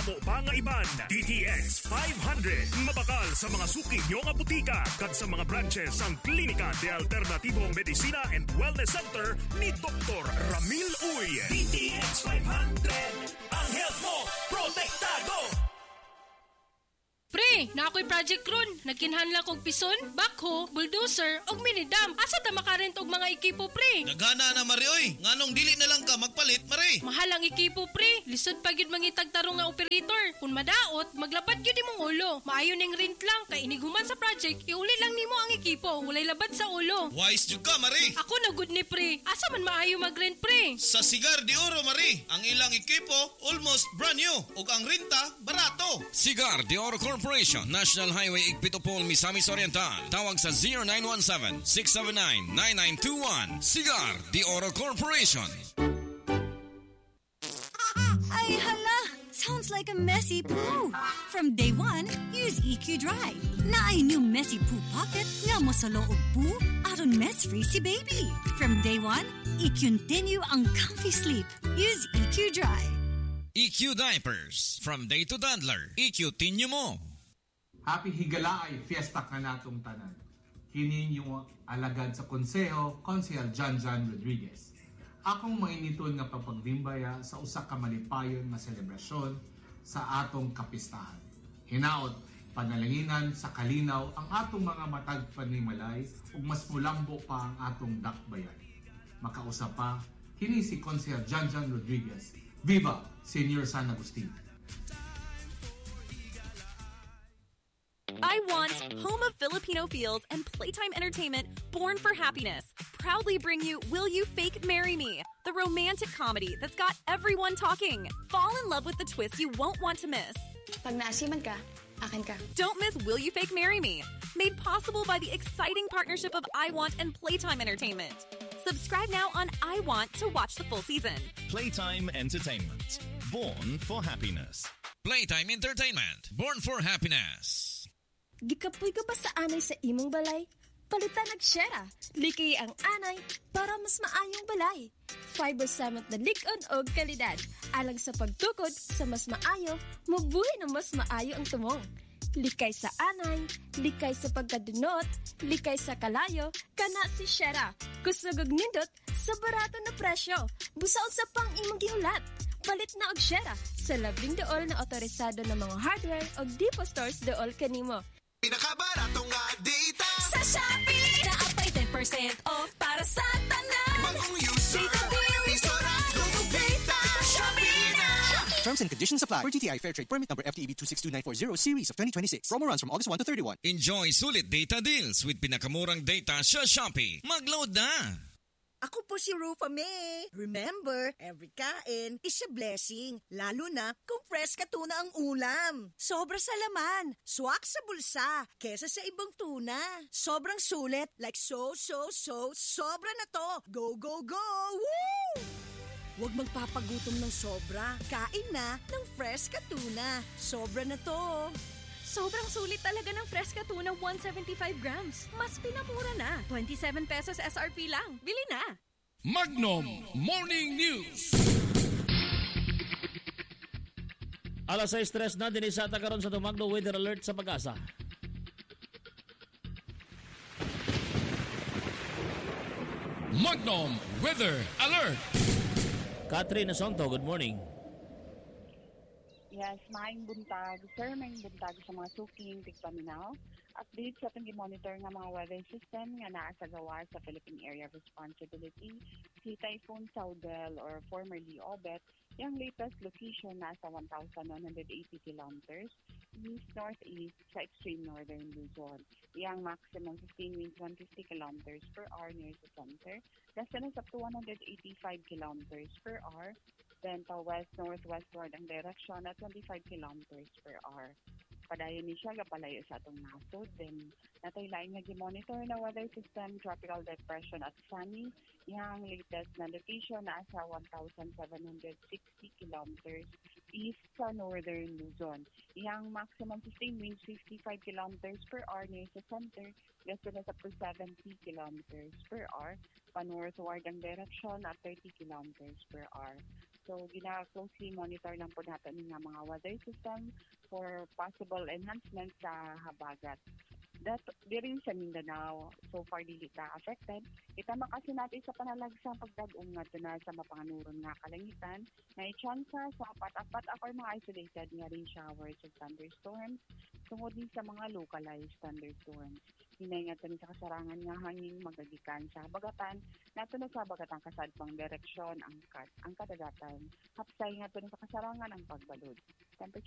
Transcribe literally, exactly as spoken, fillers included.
amo pa nga iban. D T X five hundred. Mabakal sa mga suki nyo nga butika kag sa mga branches ang Klinika de Alternativo Medicina and Wellness Center ni Doktor Ramil Uy. D T X five hundred. Ang health mo, protektado! Pre, na ako'y project ron. Nagkinhanla kong pison, backhoe, bulldozer, og minidam. Asa ta makarent og mga ekipo, pre? Nagana na, Mari, oy. Nganong dili na lang ka magpalit, Mari? Mahal ang ekipo, pre. Lisod pa gyud mangitag tarong nga operator. Kung madaot, maglabat gyud imong ulo. Maayo ning rent lang, kay iniguman sa project, iuli lang nimo ang ekipo. Walay labat sa ulo. Wise jud ka, Mari. Ako na good ni, pre. Asa man maayo mag-rent, pre? Sa Cigar de Oro, Mari. Ang ilang ekipo, almost brand new. Ug ang renta, barato. Cigar de Oro Corporation, National Highway Igpitopol, Misamis Oriental. Tawag sa zero nine one seven, six seven nine, nine nine two one. Cigar de Oro Corporation. Ay, hala! Sounds like a messy poo. From day one, use E Q Dry. Na ay new messy poo pocket nga mo sa loob poo aron mess-free si baby. From day one, i-continue ang comfy sleep. Use E Q Dry. E Q Diapers. From day to toddler. E Q tinyo mo. Happy Higalaay Fiesta ka natong tanan. Kini yung alagad sa konseho, Konsehal John John Rodriguez. Akong mainiton nga papagdimbaya sa usa ka malipayon nga selebrasyon sa atong kapistahan. Hinaot, panalanginan sa kalinaw ang atong mga matag panimalay ug mas mulambo pa ang atong dakbayan. Makausap pa, kini si Konsehal John John Rodriguez. Viva Senior San Agustin! I want Home of Filipino Feels and Playtime Entertainment, Born for Happiness. Proudly bring you Will You Fake Marry Me? The romantic comedy that's got everyone talking. Fall in love with the twist you won't want to miss. Pag naasiman ka, akin ka. Don't miss Will You Fake Marry Me? Made possible by the exciting partnership of I Want and Playtime Entertainment. Subscribe now on I Want to watch the full season. Playtime Entertainment, Born for Happiness. Playtime Entertainment, Born for Happiness. Gikapoy ka ba sa anay sa imong balay? Palitan nagsyera. Liki ang anay para mas maayong balay. Fiber Summit na likon o kalidad. Alang sa pagtukod sa mas maayo, mabuhay na mas maayo ang tumong. Likay sa anay, likay sa pagkadunot, likay sa kalayo, kana si Shera. Kusugog nindot sa barato na presyo. Busaon sa pang imong gihulat. Palit na og Shera sa labing dool na otorisado ng mga hardware o depot stores dool kanimo. Pinakabarato nga data sa Shopee! Naapay ten percent off para sa tanan. Bagong user, Isorado data. Shopee na! Terms and conditions apply. For T T I Fair Trade Permit number F T E B two six two nine four zero series of twenty twenty-six. Promo runs from August first to thirty-first. Enjoy sulit data deals with pinakamurang data sa Shopee. Mag-load na! Ako po si Rufa May. Remember, every kain is a blessing. Lalo na kung fresh ka tuna ang ulam. Sobra sa laman, swak sa bulsa, kesa sa ibang tuna. Sobrang sulit, like so, so, so, sobra na to. Go, go, go! Woo! Huwag magpapagutom ng sobra. Kain na ng fresh ka tuna. Sobra na to. Sobrang sulit talaga ng Fresca Tuna one hundred seventy-five grams. Mas pinamura na. twenty-seven pesos S R P lang. Bili na. Magnum Morning News. Alas sais tres na dinisata karon sa Tumagno Weather Alert sa Pag-asa. Magnum Weather Alert. Catherine Asonto, good morning. Yes, maayong buntag. Sir, maayong buntag sa mga suking tigpaminaw. Update sa itong monitor ng mga weather system nga naa sa gawa sa Philippine Area of Responsibility. Si Typhoon Saudel or formerly Obet, yung latest location nasa one thousand one hundred eighty kilometers east-northeast sa extreme northern Luzon. Yung maximum sustained wind one hundred fifty kilometers per hour near the center. Gasta up to one hundred eighty-five kilometers per hour. Then pa west-northwestward ang direksyon at twenty-five kilometers per hour. Padayon ni siya gapalayo sa atong nasod. Then natay lain nga gi-monitor na weather system, tropical depression at sunny. Yang latest na location na sa one thousand seven hundred sixty kilometers east sa northern Luzon. Yang maximum sustained winds fifty-five kilometers per hour near sa center. Gusto na sa seventy kilometers per hour. Pa-northward ang direksyon at thirty kilometers per hour. So, gina-closely monitor lang po natin ng mga weather system for possible enhancements sa habagat. That, di rin sa Mindanao, so far dili ta affected. Itama kasi natin sa panalagsang pagdag-ong nga na sa mapanganuron nga kalangitan, na i-chansa sa apat-apat ako mga isolated nga rin showers of thunderstorms, tungod din sa mga localized thunderstorms. Hinay nga sa kasarangan nga hangin magagikan sa habagatan, nato na sa habagatan kasadpang direksyon ang kat, ang kadagatan. Hapsay nga sa kasarangan ang pagbalod. Temperature